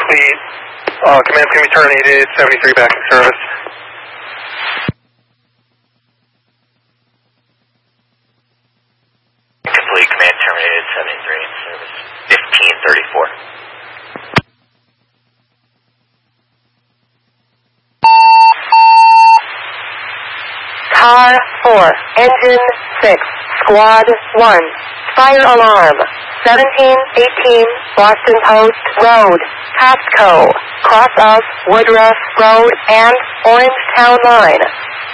complete. Command's going to be terminated, 73 back in service. Complete, command terminated, 73 in service. 1534. Car 4, Engine 6, Squad 1, fire alarm, 1718 Boston Post Road, Costco, cross of Woodruff Road and Orange Town Line.